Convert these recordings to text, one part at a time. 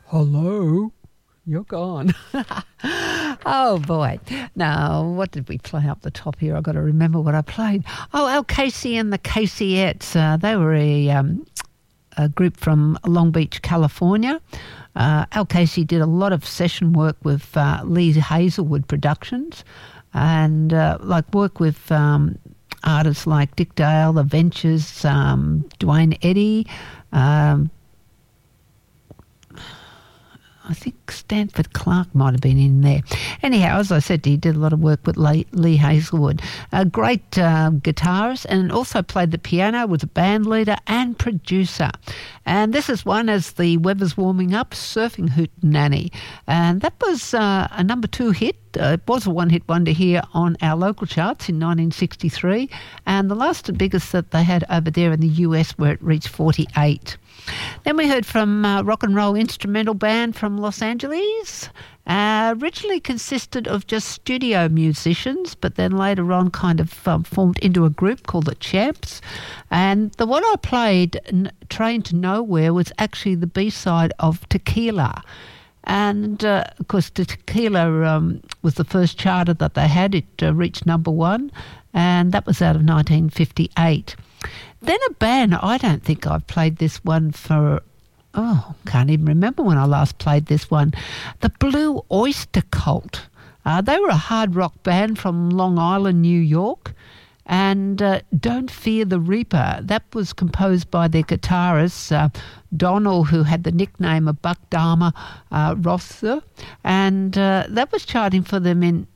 Hello? You're gone. Oh, boy. Now, what did we play up the top here? I've got to remember what I played. Oh, Al Casey and the Caseyettes. They were a group from Long Beach, California. Al Casey did a lot of session work with Lee Hazelwood Productions and work with artists like Dick Dale, The Ventures, Dwayne Eddy, I think Stanford Clark might have been in there. Anyhow, as I said, he did a lot of work with Lee Hazelwood. A great guitarist, and also played the piano, was a band leader and producer. And this is one as the weather's warming up, Surfing Hootenanny. And that was a number 2 hit. It was a one-hit wonder here on our local charts in 1963. And the last and biggest that they had over there in the US, where it reached 48. Then we heard from rock and roll instrumental band from Los Angeles. Originally consisted of just studio musicians, but then later on kind of formed into a group called the Champs. And the one I played, Train to Nowhere, was actually the B-side of Tequila. And, of course, Tequila was the first charter that they had. It reached number 1, and that was out of 1958. Then a band, I don't think I've played this one for, can't even remember when I last played this one, the Blue Oyster Cult. They were a hard rock band from Long Island, New York. And Don't Fear the Reaper, that was composed by their guitarist, Donald, who had the nickname of Buck Dharma Rosser. And that was charting for them in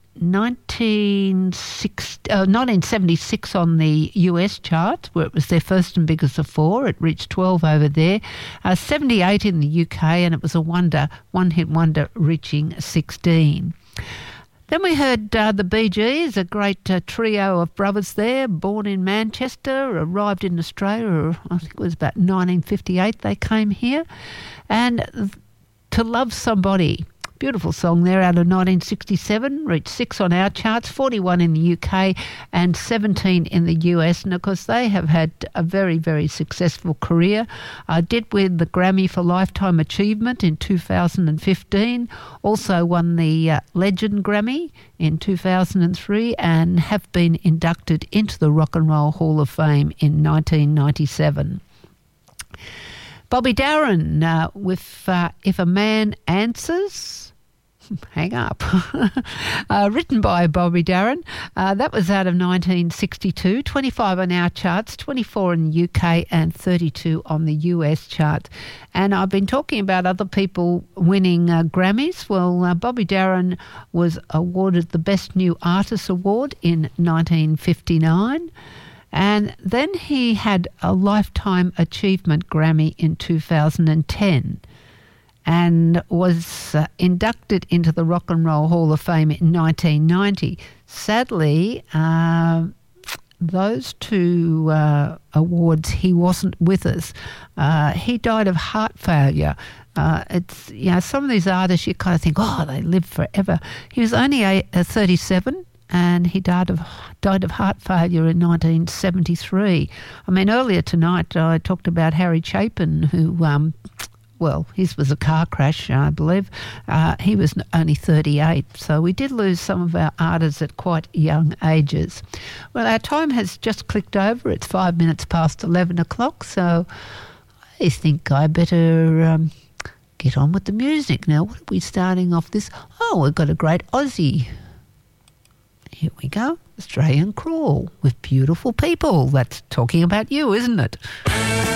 1976 on the US chart, where it was their first and biggest of 4. It reached 12 over there, 78 in the UK, and it was a one-hit wonder, reaching 16. Then we heard the Bee Gees, a great trio of brothers there, born in Manchester, arrived in Australia, I think it was about 1958 they came here, and To Love Somebody. Beautiful song there out of 1967, reached 6 on our charts, 41 in the UK and 17 in the US. And, of course, they have had a very, very successful career. Did win the Grammy for Lifetime Achievement in 2015, also won the Legend Grammy in 2003 and have been inducted into the Rock and Roll Hall of Fame in 1997. Bobby Darin with If a Man Answers... Hang up. Written by Bobby Darin. That was out of 1962, 25 on our charts, 24 in the UK and 32 on the US chart. And I've been talking about other people winning Grammys. Well, Bobby Darin was awarded the Best New Artist Award in 1959. And then he had a Lifetime Achievement Grammy in 2010. And was inducted into the Rock and Roll Hall of Fame in 1990. Sadly, those 2 awards, he wasn't with us. He died of heart failure. It's some of these artists you kind of think, they live forever. He was only 37. And he died of heart failure in 1973. I mean, earlier tonight I talked about Harry Chapin, who... his was a car crash, I believe. He was only 38, so we did lose some of our artists at quite young ages. Well, our time has just clicked over. It's 5 minutes past 11 o'clock, so I think I better get on with the music. Now, what are we starting off this? We've got a great Aussie. Here we go. Australian Crawl with Beautiful People. That's talking about you, isn't it?